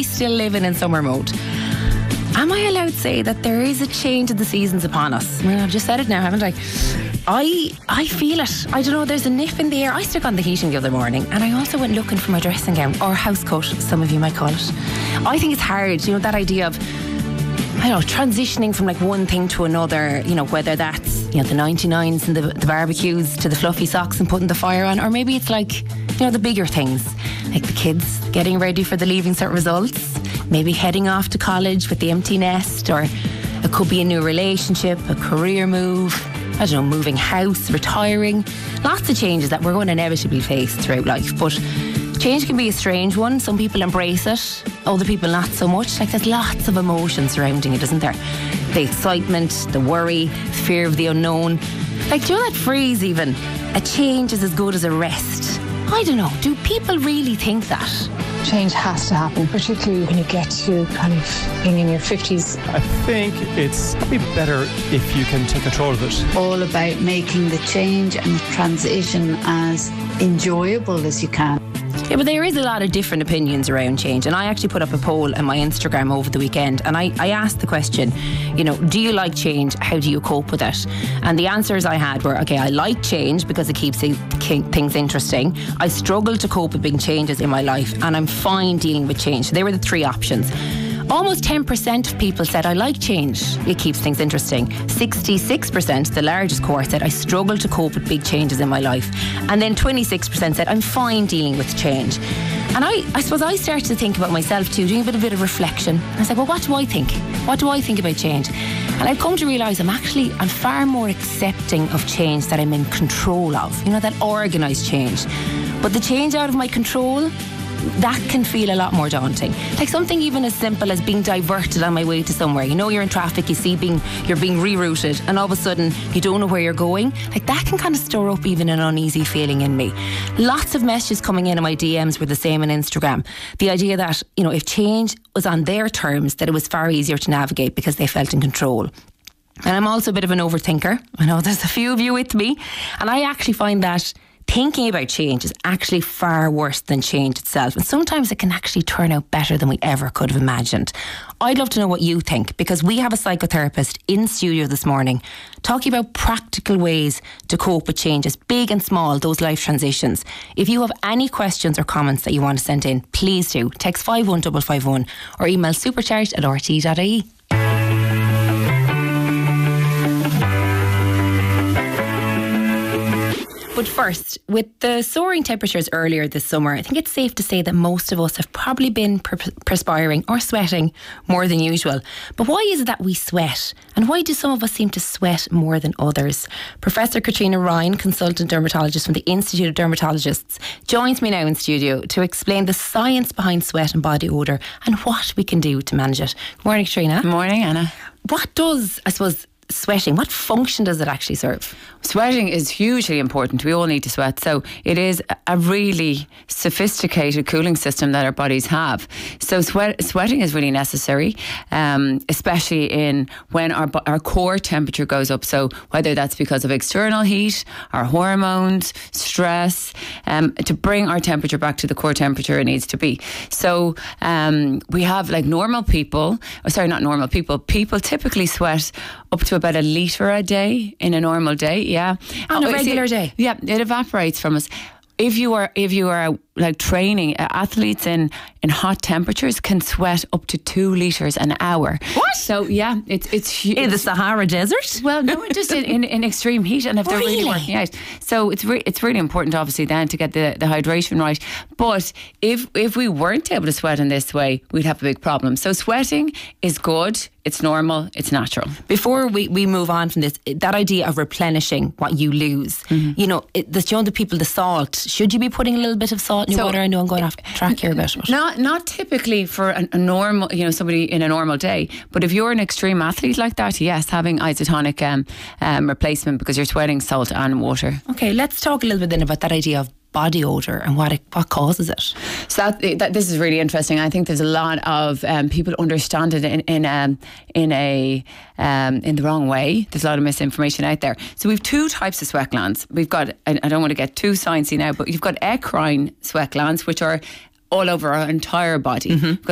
still living in summer mode? Am I allowed to say that there is a change of the seasons upon us? I mean, I've just said it now, haven't I? I feel it. I don't know, there's a nip in the air. I stuck on the heating the other morning, and I also went looking for my dressing gown, or house coat, some of you might call it. I think it's hard, that idea of, I don't know, transitioning from like one thing to another, whether that's, the 99s and the barbecues to the fluffy socks and putting the fire on, or maybe it's like, the bigger things, like the kids getting ready for the Leaving Cert results, maybe heading off to college with the empty nest, or it could be a new relationship, a career move, I don't know, moving house, retiring. Lots of changes that we're going to inevitably face throughout life, but change can be a strange one. Some people embrace it, other people not so much. Like, there's lots of emotion surrounding it, isn't there? The excitement, the worry, fear of the unknown. Like, do you know that phrase even? A change is as good as a rest. I don't know, do people really think that? Change has to happen, particularly when you get to kind of being in your 50s. I think it's probably better if you can take control of it. All about making the change and the transition as enjoyable as you can. Yeah, but there is a lot of different opinions around change, and I actually put up a poll on my Instagram over the weekend, and I asked the question, do you like change? How do you cope with it? And the answers I had were, okay, I like change because it keeps things interesting. I struggle to cope with big changes in my life, and I'm fine dealing with change. So they were the three options. Almost 10% of people said I like change. It keeps things interesting. 66%, the largest cohort, said I struggle to cope with big changes in my life. And then 26% said I'm fine dealing with change. And I suppose I started to think about myself too, doing a bit of reflection. I was like, well, what do I think? What do I think about change? And I've come to realise I'm far more accepting of change that I'm in control of. That organised change. But the change out of my control, that can feel a lot more daunting. Like something even as simple as being diverted on my way to somewhere. You're in traffic, you see you're being rerouted, and all of a sudden you don't know where you're going. Like, that can kind of stir up even an uneasy feeling in me. Lots of messages coming in my DMs were the same on Instagram. The idea that, if change was on their terms, that it was far easier to navigate because they felt in control. And I'm also a bit of an overthinker. I know there's a few of you with me, and I actually find that thinking about change is actually far worse than change itself, and sometimes it can actually turn out better than we ever could have imagined. I'd love to know what you think, because we have a psychotherapist in studio this morning talking about practical ways to cope with changes, big and small, those life transitions. If you have any questions or comments that you want to send in, please do. Text 51551 or email supercharged@rte.ie. But first, with the soaring temperatures earlier this summer, I think it's safe to say that most of us have probably been perspiring or sweating more than usual. But why is it that we sweat? And why do some of us seem to sweat more than others? Professor Katrina Ryan, consultant dermatologist from the Institute of Dermatologists, joins me now in studio to explain the science behind sweat and body odour and what we can do to manage it. Good morning, Katrina. Good morning, Anna. What does, sweating, what function does it actually serve? Sweating is hugely important. We all need to sweat. So it is a really sophisticated cooling system that our bodies have. So sweating is really necessary, especially when our core temperature goes up. So whether that's because of external heat, our hormones, stress, to bring our temperature back to the core temperature it needs to be. So we have people typically sweat up to about 1 litre a day in a normal day. Yeah, on a regular day. Yeah, it evaporates from us. If you are like training, athletes in hot temperatures can sweat up to 2 litres an hour. What? So yeah, it's in the Sahara Desert. Well, no, just in extreme heat, and if they're really working out. So it's really important, obviously, then to get the hydration right. But if we weren't able to sweat in this way, we'd have a big problem. So sweating is good. It's normal. It's natural. Before we move on from this, that idea of replenishing what you lose, the people, the salt, should you be putting a little bit of salt in your water? I know I'm going off track here a bit. Not typically for a normal, somebody in a normal day. But if you're an extreme athlete like that, yes, having isotonic replacement because you're sweating salt and water. Okay, let's talk a little bit then about that idea of body odour and what causes it. So this is really interesting. I think there's a lot of people understand it in the wrong way. There's a lot of misinformation out there. So we've 2 types of sweat glands. We've got, I don't want to get too sciencey now, but you've got eccrine sweat glands, which are all over our entire body. Mm-hmm.